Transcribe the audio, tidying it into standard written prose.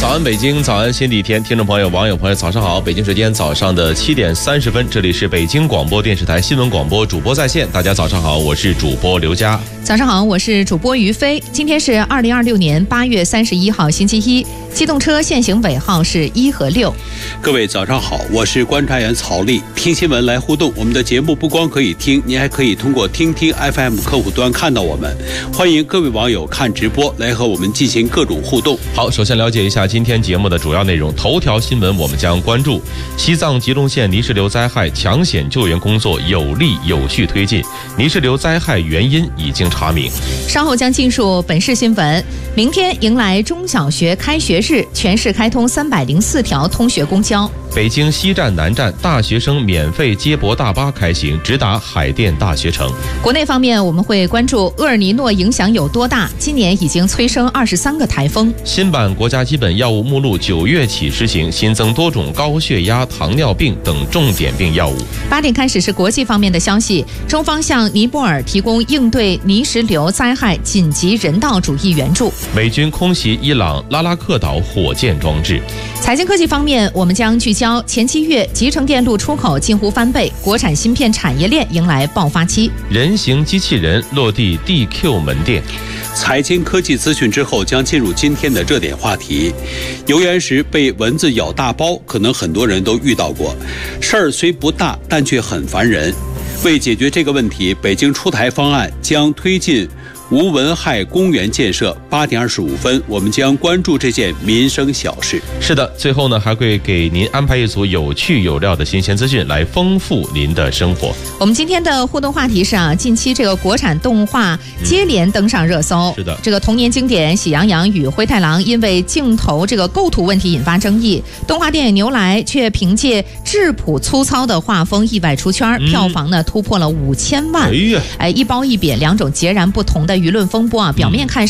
安北京，早安新的一天，听众朋友、网友朋友，早上好！北京时间早上的7点30分，这里是北京广播电视台新闻广播主播在线，大家早上好，我是主播刘佳。 早上好，我是主播于飞。今天是2026年8月31号，星期一，机动车限行尾号是1和6。 各位早上好，我是观察员曹丽。听新闻来互动，我们的节目不光可以听，您还可以通过听听 FM 客户端看到我们。欢迎各位网友看直播来和我们进行各种互动。 好，首先了解一下今天节目的主要内容。头条新闻我们将关注西藏吉隆县泥石流灾害抢险救援工作有力有序推进，泥石流灾害原因已经查明。 稍后将进入本市新闻。明天迎来中小学开学日，全市开通304条通学公交。 北京西站南站大学生免费接驳大巴开行，直达海淀大学城。 国内方面，我们会关注厄尔尼诺影响有多大，今年已经催生23个台风。 新版国家基本药物目录9月起施行，新增多种高血压、糖尿病等重点病药物。 8点开始是国际方面的消息，中方向尼泊尔提供应对泥石流灾害紧急人道主义援助。 美军空袭伊朗拉拉克岛火箭装置。 财经科技方面，我们将聚焦前7月集成电路出口近乎翻倍，国产芯片产业链迎来爆发期。 人形机器人落地 DQ 门店。 财经科技资讯之后，将进入今天的热点话题。游园时被蚊子咬大包，可能很多人都遇到过，事儿虽不大，但却很烦人。为解决这个问题，北京出台方案，将推进无蚊害公园建设。8点25分，我们将关注这件民生小事。 是的，最后呢，还会给您安排一组有趣有料的新鲜资讯，来丰富您的生活。 我们今天的互动话题是近期这个国产动画接连登上热搜。 是的， 这个童年经典《喜羊羊与灰太狼》因为镜头这个构图问题引发争议，动画电影《牛来》却凭借质朴粗糙的画风意外出圈，票房呢突破了5000万。一褒一贬，两种截然不同的舆论风波表面看